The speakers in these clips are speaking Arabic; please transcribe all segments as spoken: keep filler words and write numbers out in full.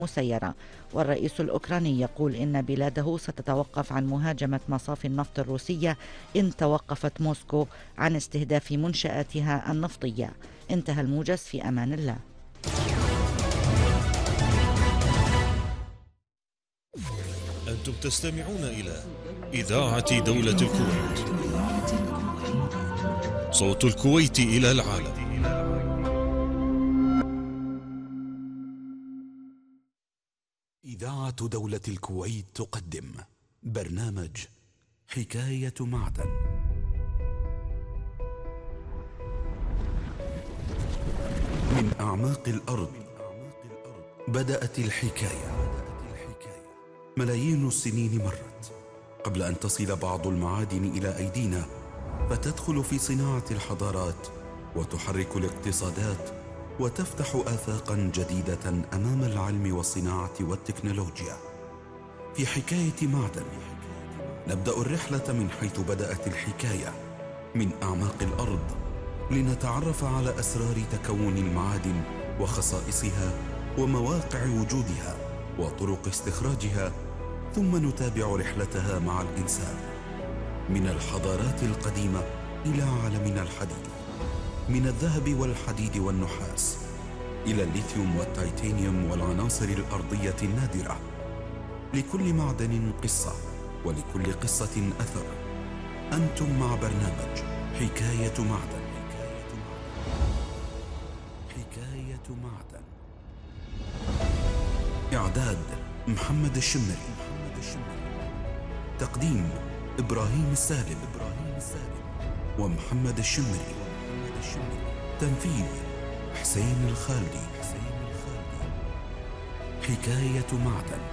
مسيرة. والرئيس الأوكراني يقول إن بلاده ستتوقف عن مهاجمة مصافي النفط الروسية إن توقفت موسكو عن استهداف منشآتها النفطية. انتهى الموجز، في أمان الله. أنتم تستمعون إلى إذاعة دولة الكويت، صوت الكويت إلى العالم. إذاعة دولة الكويت تقدم برنامج حكاية معدن. من أعماق الأرض بدأت الحكاية. ملايين السنين مرت قبل أن تصل بعض المعادن إلى أيدينا، فتدخل في صناعة الحضارات وتحرك الاقتصادات وتفتح آفاقا جديدة أمام العلم والصناعة والتكنولوجيا. في حكاية معدن نبدأ الرحلة من حيث بدأت الحكاية، من أعماق الأرض، لنتعرف على أسرار تكون المعادن وخصائصها ومواقع وجودها وطرق استخراجها، ثم نتابع رحلتها مع الإنسان من الحضارات القديمة إلى عالمنا الحديث، من الذهب والحديد والنحاس إلى الليثيوم والتيتانيوم والعناصر الأرضية النادرة. لكل معدن قصة، ولكل قصة أثر. أنتم مع برنامج حكاية معدن. حكاية معدن. إعداد محمد الشمري. تقديم إبراهيم السالم ومحمد الشمري. تنفيذ حسين الخالدي. حكاية معدن.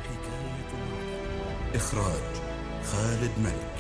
إخراج خالد ملك.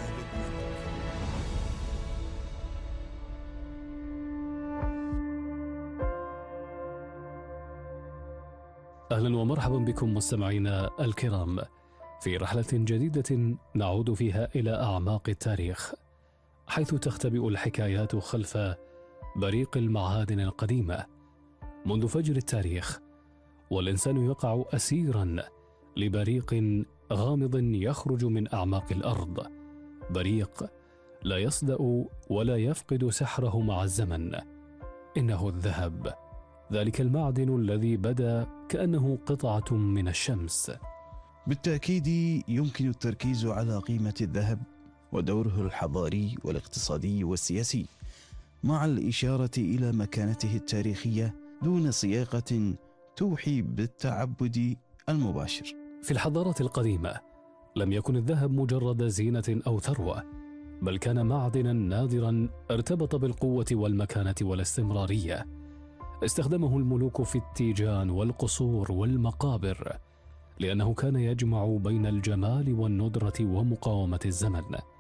أهلا ومرحبا بكم مستمعينا الكرام في رحلة جديدة نعود فيها إلى أعماق التاريخ، حيث تختبئ الحكايات خلف بريق المعادن القديمة منذ فجر التاريخ، والإنسان يقع أسيرا لبريق غامض يخرج من أعماق الأرض، بريق لا يصدأ ولا يفقد سحره مع الزمن. إنه الذهب، ذلك المعدن الذي بدا كأنه قطعة من الشمس. بالتأكيد يمكن التركيز على قيمة الذهب ودوره الحضاري والاقتصادي والسياسي، مع الإشارة إلى مكانته التاريخية دون صياغة توحي بالتعبد المباشر. في الحضارة القديمة لم يكن الذهب مجرد زينة أو ثروة، بل كان معدنا نادرا ارتبط بالقوة والمكانة والاستمرارية. استخدمه الملوك في التيجان والقصور والمقابر، لأنه كان يجمع بين الجمال والندرة ومقاومة الزمن.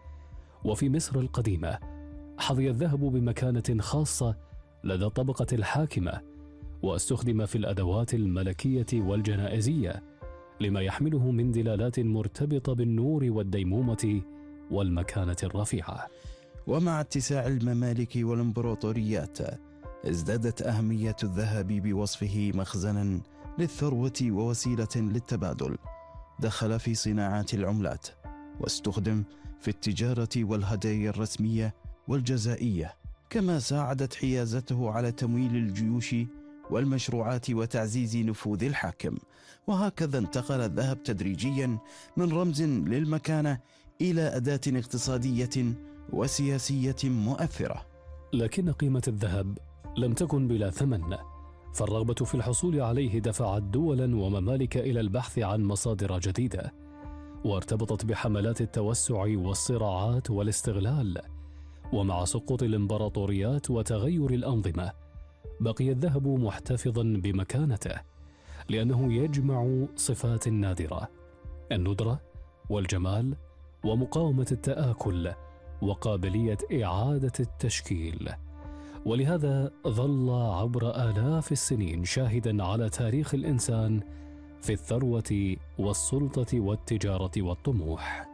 وفي مصر القديمة حظي الذهب بمكانة خاصة لدى الطبقة الحاكمة، واستخدم في الأدوات الملكية والجنائزية لما يحمله من دلالات مرتبطة بالنور والديمومة والمكانة الرفيعة. ومع اتساع الممالك والإمبراطوريات ازدادت أهمية الذهب بوصفه مخزنا للثروة ووسيلة للتبادل. دخل في صناعات العملات، واستخدم في التجارة والهدايا الرسمية والجزائية، كما ساعدت حيازته على تمويل الجيوش والمشروعات وتعزيز نفوذ الحاكم. وهكذا انتقل الذهب تدريجيا من رمز للمكانة إلى أداة اقتصادية وسياسية مؤثرة. لكن قيمة الذهب لم تكن بلا ثمن، فالرغبة في الحصول عليه دفعت دولا وممالك إلى البحث عن مصادر جديدة، وارتبطت بحملات التوسع والصراعات والاستغلال. ومع سقوط الإمبراطوريات وتغير الأنظمة، بقي الذهب محتفظا بمكانته، لأنه يجمع صفات نادرة: الندرة والجمال ومقاومة التآكل وقابلية إعادة التشكيل. ولهذا ظل عبر آلاف السنين شاهدا على تاريخ الإنسان في الثروة والسلطة والتجارة والطموح.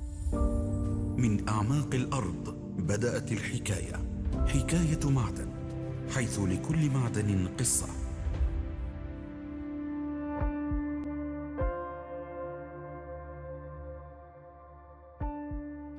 من أعماق الأرض بدأت الحكاية، حكاية معدن، حيث لكل معدن قصة.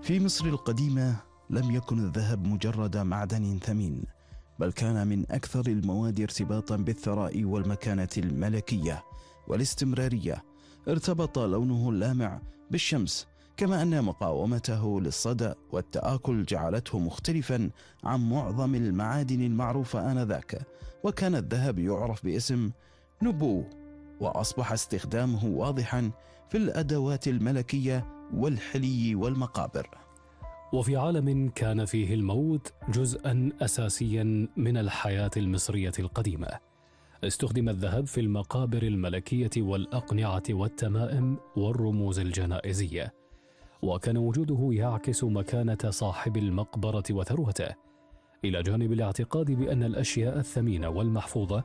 في مصر القديمة لم يكن الذهب مجرد معدن ثمين، بل كان من أكثر المواد ارتباطا بالثراء والمكانة الملكية والاستمرارية. ارتبط لونه اللامع بالشمس، كما أن مقاومته للصدأ والتآكل جعلته مختلفا عن معظم المعادن المعروفة آنذاك. وكان الذهب يعرف باسم نبو، وأصبح استخدامه واضحا في الأدوات الملكية والحلي والمقابر. وفي عالم كان فيه الموت جزءا أساسيا من الحياة المصرية القديمة، استخدم الذهب في المقابر الملكية والأقنعة والتمائم والرموز الجنائزية، وكان وجوده يعكس مكانة صاحب المقبرة وثروته، إلى جانب الاعتقاد بأن الأشياء الثمينة والمحفوظة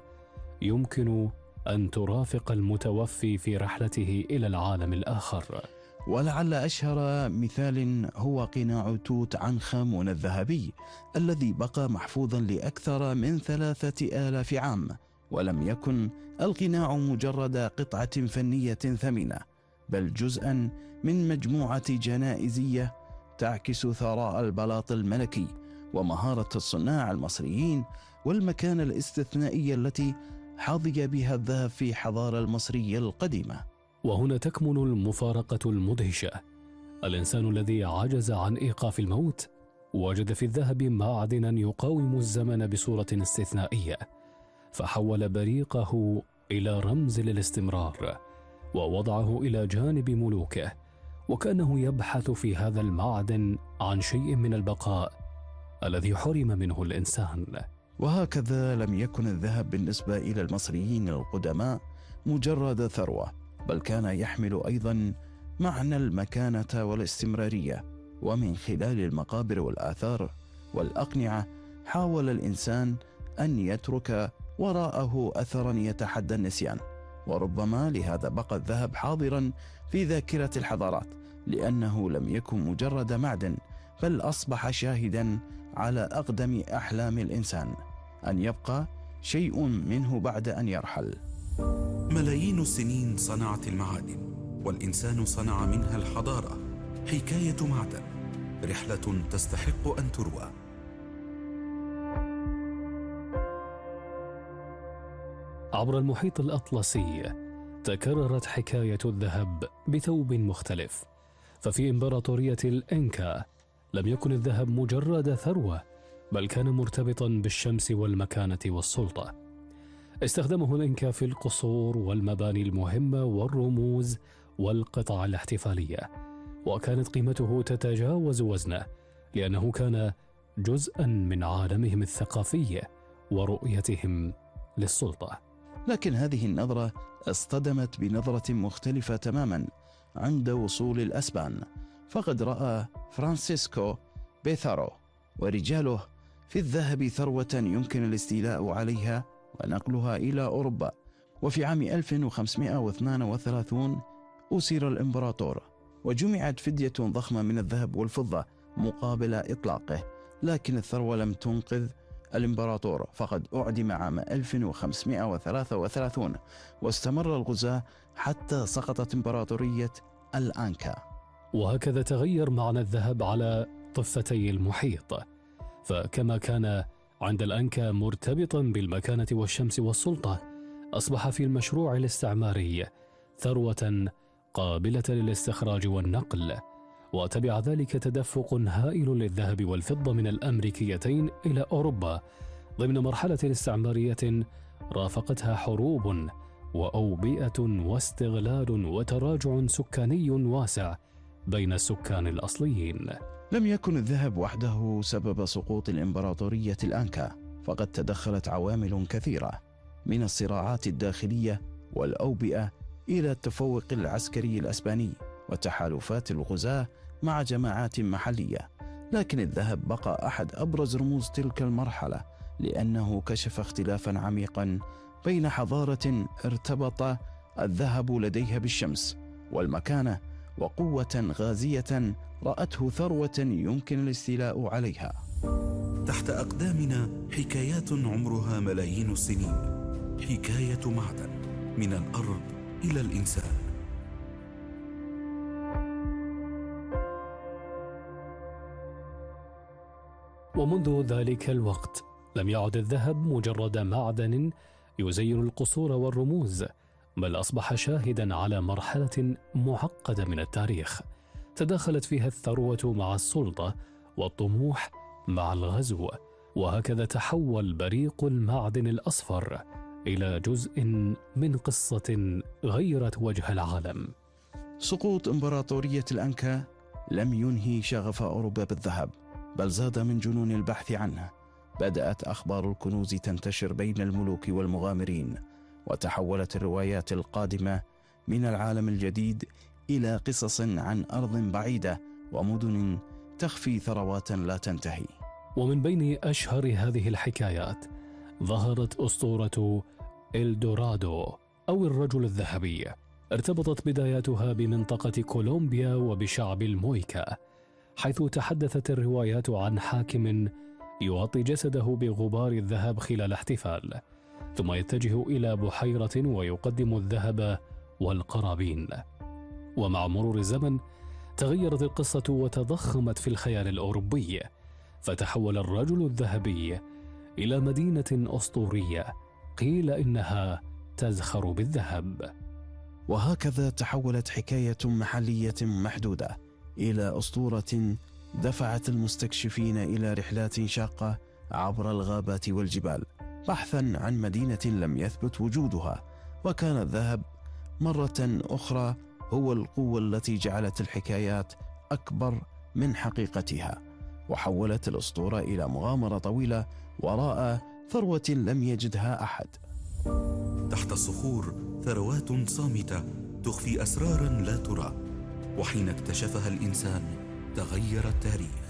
يمكن أن ترافق المتوفي في رحلته إلى العالم الآخر. ولعل أشهر مثال هو قناع توت عنخ آمون الذهبي الذي بقى محفوظا لأكثر من ثلاثة آلاف عام. ولم يكن القناع مجرد قطعة فنية ثمينة، بل جزءا من مجموعة جنائزية تعكس ثراء البلاط الملكي ومهارة الصناع المصريين والمكانة الاستثنائية التي حظي بها الذهب في حضارة المصرية القديمة. وهنا تكمن المفارقة المدهشة. الإنسان الذي عجز عن إيقاف الموت وجد في الذهب معدنا يقاوم الزمن بصورة استثنائية، فحول بريقه إلى رمز للاستمرار ووضعه إلى جانب ملوكه، وكأنه يبحث في هذا المعدن عن شيء من البقاء الذي حرم منه الإنسان. وهكذا لم يكن الذهب بالنسبة إلى المصريين القدماء مجرد ثروة، بل كان يحمل أيضا معنى المكانة والاستمرارية. ومن خلال المقابر والآثار والأقنعة حاول الإنسان أن يترك وراءه أثرا يتحدى النسيان. وربما لهذا بقى الذهب حاضرا في ذاكرة الحضارات، لأنه لم يكن مجرد معدن، بل أصبح شاهدا على أقدم أحلام الإنسان، أن يبقى شيء منه بعد أن يرحل. ملايين السنين صنعت المعادن، والإنسان صنع منها الحضارة. حكاية معدن، رحلة تستحق أن تروى. عبر المحيط الأطلسي تكررت حكاية الذهب بثوب مختلف. ففي إمبراطورية الإنكا لم يكن الذهب مجرد ثروة، بل كان مرتبطا بالشمس والمكانة والسلطة. استخدمه الإنكا في القصور والمباني المهمة والرموز والقطع الاحتفالية، وكانت قيمته تتجاوز وزنه، لأنه كان جزءا من عالمهم الثقافي ورؤيتهم للسلطة. لكن هذه النظرة اصطدمت بنظرة مختلفة تماما عند وصول الأسبان، فقد رأى فرانسيسكو بيثارو ورجاله في الذهب ثروة يمكن الاستيلاء عليها ونقلها إلى أوروبا. وفي عام ألف وخمسمائة واثنين وثلاثين أسر الإمبراطور، وجمعت فدية ضخمة من الذهب والفضة مقابل إطلاقه. لكن الثروة لم تنقذ الإمبراطور، فقد أعدم عام ألف وخمسمائة وثلاثة وثلاثين، واستمر الغزاة حتى سقطت إمبراطورية الأنكا. وهكذا تغير معنى الذهب على ضفتي المحيط، فكما كان عند الأنكا مرتبطا بالمكانة والشمس والسلطة، أصبح في المشروع الاستعماري ثروة قابلة للاستخراج والنقل. وتبع ذلك تدفق هائل للذهب والفضة من الأمريكيتين إلى أوروبا ضمن مرحلة استعمارية رافقتها حروب وأوبئة واستغلال وتراجع سكاني واسع بين السكان الأصليين. لم يكن الذهب وحده سبب سقوط الإمبراطورية الأنكا، فقد تدخلت عوامل كثيرة، من الصراعات الداخلية والأوبئة إلى التفوق العسكري الأسباني وتحالفات الغزاة مع جماعات محلية. لكن الذهب بقى أحد أبرز رموز تلك المرحلة، لأنه كشف اختلافا عميقا بين حضارة ارتبط الذهب لديها بالشمس والمكانة، وقوة غازية رأته ثروة يمكن الاستيلاء عليها. تحت أقدامنا حكايات عمرها ملايين السنين، حكاية معدن من الأرض إلى الإنسان. ومنذ ذلك الوقت لم يعد الذهب مجرد معدن يزين القصور والرموز، بل أصبح شاهدا على مرحلة معقدة من التاريخ تداخلت فيها الثروة مع السلطة والطموح مع الغزو، وهكذا تحول بريق المعدن الأصفر إلى جزء من قصة غيرت وجه العالم. سقوط إمبراطورية الأنكا لم ينهي شغف أوروبا بالذهب، بل زاد من جنون البحث عنه. بدأت أخبار الكنوز تنتشر بين الملوك والمغامرين، وتحولت الروايات القادمة من العالم الجديد إلى قصص عن أرض بعيدة ومدن تخفي ثروات لا تنتهي. ومن بين أشهر هذه الحكايات ظهرت أسطورة إلدورادو أو الرجل الذهبي. ارتبطت بداياتها بمنطقة كولومبيا وبشعب المويكا، حيث تحدثت الروايات عن حاكم يغطي جسده بغبار الذهب خلال احتفال، ثم يتجه إلى بحيرة ويقدم الذهب والقرابين. ومع مرور الزمن تغيرت القصة وتضخمت في الخيال الأوروبي، فتحول الرجل الذهبي إلى مدينة أسطورية قيل إنها تزخر بالذهب. وهكذا تحولت حكاية محلية محدودة إلى أسطورة دفعت المستكشفين إلى رحلات شاقة عبر الغابات والجبال بحثا عن مدينة لم يثبت وجودها. وكان الذهب مرة أخرى هو القوة التي جعلت الحكايات أكبر من حقيقتها، وحولت الأسطورة إلى مغامرة طويلة وراء ثروة لم يجدها أحد. تحت الصخور ثروات صامتة تخفي أسرارا لا ترى، وحين اكتشفها الإنسان تغير التاريخ.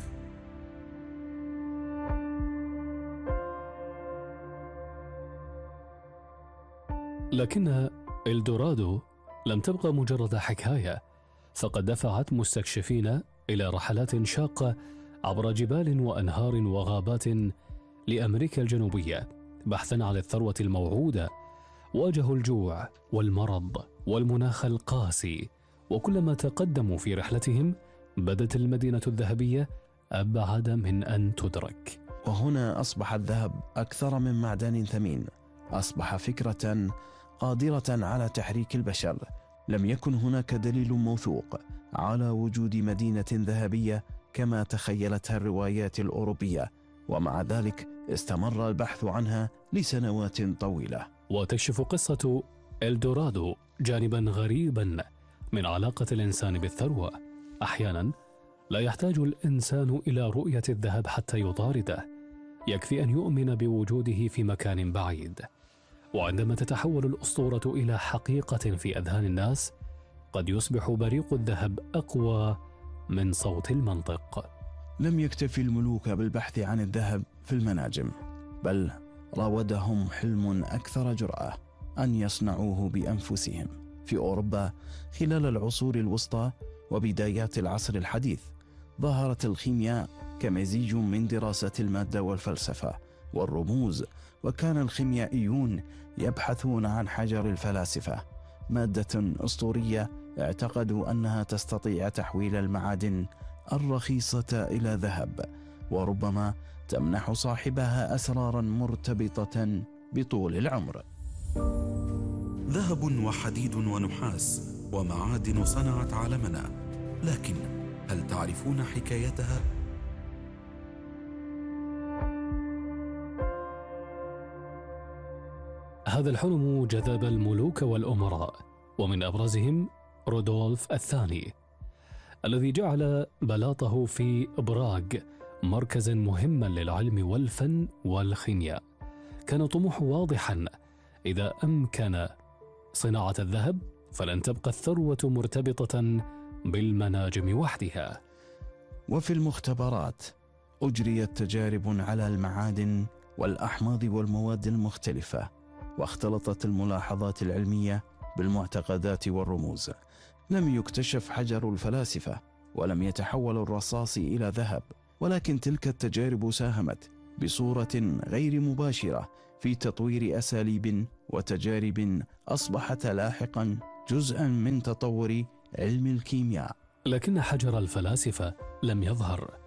لكن إلدورادو لم تبقى مجرد حكاية، فقد دفعت مستكشفين إلى رحلات شاقة عبر جبال وأنهار وغابات لأمريكا الجنوبية بحثا عن الثروة الموعودة. واجهوا الجوع والمرض والمناخ القاسي، وكلما تقدموا في رحلتهم بدت المدينة الذهبية أبعد من أن تدرك. وهنا أصبح الذهب أكثر من معدن ثمين، أصبح فكرة قادرة على تحريك البشر. لم يكن هناك دليل موثوق على وجود مدينة ذهبية كما تخيلتها الروايات الأوروبية، ومع ذلك استمر البحث عنها لسنوات طويلة. وتكشف قصة إلدورادو جانبا غريبا من علاقة الإنسان بالثروة. أحيانا لا يحتاج الإنسان إلى رؤية الذهب حتى يطارده، يكفي أن يؤمن بوجوده في مكان بعيد. وعندما تتحول الأسطورة إلى حقيقة في أذهان الناس قد يصبح بريق الذهب أقوى من صوت المنطق. لم يكتفي الملوك بالبحث عن الذهب في المناجم، بل راودهم حلم أكثر جرأة أن يصنعوه بأنفسهم. في أوروبا خلال العصور الوسطى وبدايات العصر الحديث ظهرت الخيمياء كمزيج من دراسة المادة والفلسفة والرموز، وكان الخيميائيون يبحثون عن حجر الفلاسفة، مادة أسطورية اعتقدوا أنها تستطيع تحويل المعادن الرخيصة إلى ذهب، وربما تمنح صاحبها أسرارا مرتبطة بطول العمر. ذهب وحديد ونحاس ومعادن صنعت عالمنا، لكن هل تعرفون حكايتها؟ هذا الحلم جذب الملوك والأمراء، ومن أبرزهم رودولف الثاني الذي جعل بلاطه في براغ مركزا مهما للعلم والفن والخيمياء. كان طموحه واضحا: إذا أمكن صناعة الذهب فلن تبقى الثروة مرتبطة بالمناجم وحدها. وفي المختبرات أجريت تجارب على المعادن والأحماض والمواد المختلفة، واختلطت الملاحظات العلمية بالمعتقدات والرموز. لم يكتشف حجر الفلاسفة، ولم يتحول الرصاص إلى ذهب، ولكن تلك التجارب ساهمت بصورة غير مباشرة في تطوير أساليب وتجارب أصبحت لاحقا جزءا من تطور علم الكيمياء. لكن حجر الفلاسفة لم يظهر،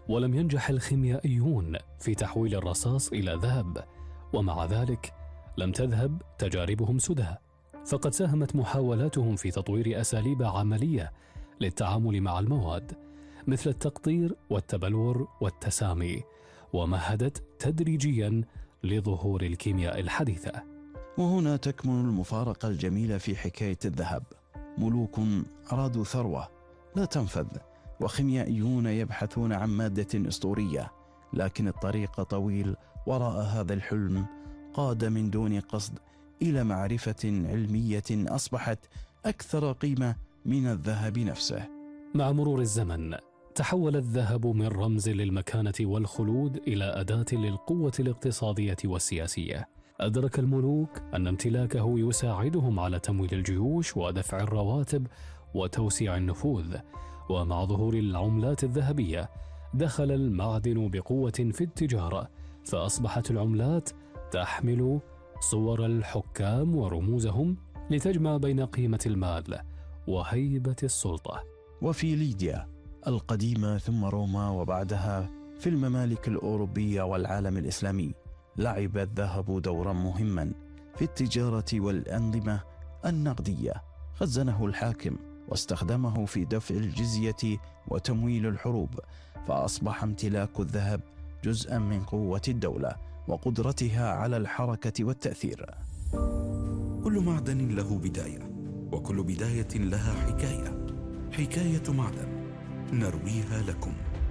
ولم ينجح الخيميائيون في تحويل الرصاص إلى ذهب، ومع ذلك لم تذهب تجاربهم سدى، فقد ساهمت محاولاتهم في تطوير أساليب عملية للتعامل مع المواد مثل التقطير والتبلور والتسامي، ومهدت تدريجيا لظهور الكيمياء الحديثة. وهنا تكمن المفارقة الجميلة في حكاية الذهب. ملوك أرادوا ثروة لا تنفذ، وخيميائيون يبحثون عن مادة أسطورية، لكن الطريق طويل وراء هذا الحلم قاد من دون قصد إلى معرفة علمية أصبحت أكثر قيمة من الذهب نفسه. مع مرور الزمن تحول الذهب من رمز للمكانة والخلود إلى أداة للقوة الاقتصادية والسياسية. أدرك الملوك أن امتلاكه يساعدهم على تمويل الجيوش ودفع الرواتب وتوسيع النفوذ، ومع ظهور العملات الذهبية دخل المعدن بقوة في التجارة، فأصبحت العملات تحمل صور الحكام ورموزهم لتجمع بين قيمة المال وهيبة السلطة. وفي ليديا القديمة ثم روما وبعدها في الممالك الأوروبية والعالم الإسلامي لعب الذهب دورا مهما في التجارة والأنظمة النقدية. خزنه الحاكم واستخدمه في دفع الجزية وتمويل الحروب، فأصبح امتلاك الذهب جزءا من قوة الدولة وقدرتها على الحركة والتأثير. كل معدن له بداية، وكل بداية لها حكاية. حكاية معدن نرويها لكم.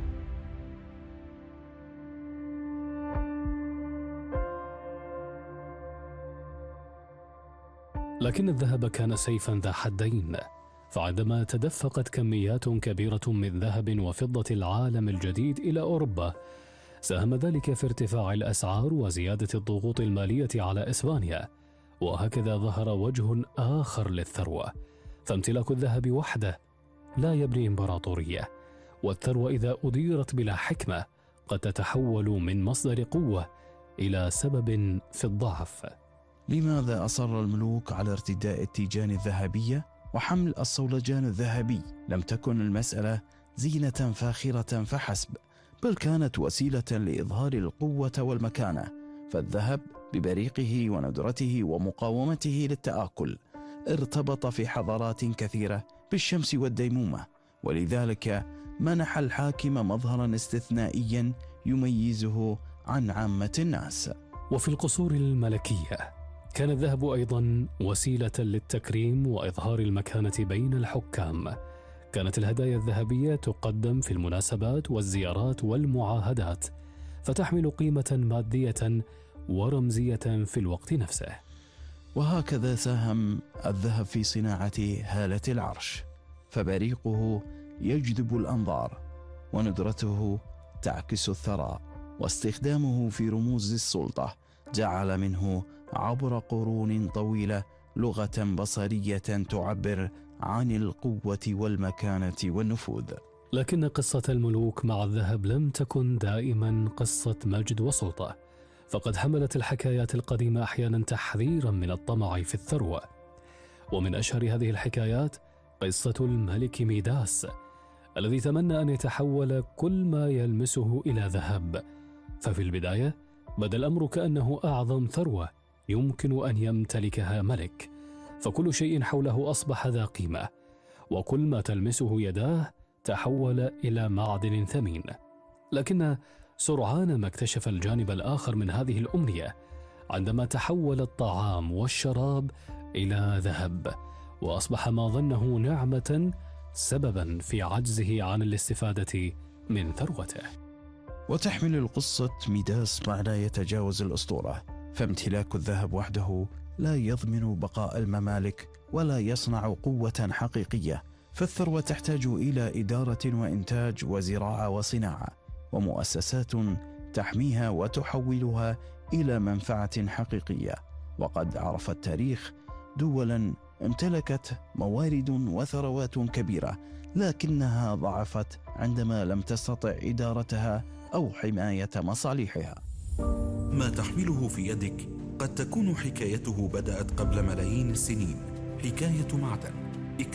لكن الذهب كان سيفا ذا حدين، فعندما تدفقت كميات كبيرة من ذهب وفضة العالم الجديد إلى أوروبا، ساهم ذلك في ارتفاع الأسعار وزيادة الضغوط المالية على إسبانيا، وهكذا ظهر وجه آخر للثروة. فامتلاك الذهب وحده لا يبني إمبراطورية، والثروة إذا أديرت بلا حكمة قد تتحول من مصدر قوة إلى سبب في الضعف. لماذا أصر الملوك على ارتداء التيجان الذهبية وحمل الصولجان الذهبي؟ لم تكن المسألة زينة فاخرة فحسب، بل كانت وسيلة لإظهار القوة والمكانة. فالذهب ببريقه وندرته ومقاومته للتآكل ارتبط في حضارات كثيرة بالشمس والديمومة، ولذلك منح الحاكم مظهرا استثنائيا يميزه عن عامة الناس. وفي القصور الملكية كان الذهب أيضا وسيلة للتكريم وإظهار المكانة بين الحكام. كانت الهدايا الذهبية تقدم في المناسبات والزيارات والمعاهدات، فتحمل قيمة مادية ورمزية في الوقت نفسه. وهكذا ساهم الذهب في صناعة هالة العرش، فبريقه يجذب الأنظار، وندرته تعكس الثراء، واستخدامه في رموز السلطة جعل منه عبر قرون طويلة لغة بصرية تعبر عن القوة والمكانة والنفوذ. لكن قصة الملوك مع الذهب لم تكن دائما قصة مجد وسلطة، فقد حملت الحكايات القديمة أحيانا تحذيرا من الطمع في الثروة. ومن أشهر هذه الحكايات قصة الملك ميداس الذي تمنى أن يتحول كل ما يلمسه إلى ذهب. ففي البداية بدا الأمر كأنه أعظم ثروة يمكن أن يمتلكها ملك، فكل شيء حوله أصبح ذا قيمة، وكل ما تلمسه يداه تحول إلى معدن ثمين. لكن سرعان ما اكتشف الجانب الآخر من هذه الأمنية عندما تحول الطعام والشراب إلى ذهب، وأصبح ما ظنه نعمة سببا في عجزه عن الاستفادة من ثروته. وتحمل القصة ميداس معنى يتجاوز الأسطورة، فامتلاك الذهب وحده لا يضمن بقاء الممالك ولا يصنع قوة حقيقية، فالثروة تحتاج إلى إدارة وإنتاج وزراعة وصناعة ومؤسسات تحميها وتحولها إلى منفعة حقيقية. وقد عرف التاريخ دولا امتلكت موارد وثروات كبيرة، لكنها ضعفت عندما لم تستطع إدارتها أو حماية مصالحها. ما تحمله في يدك قد تكون حكايته بدأت قبل ملايين السنين. حكاية معدن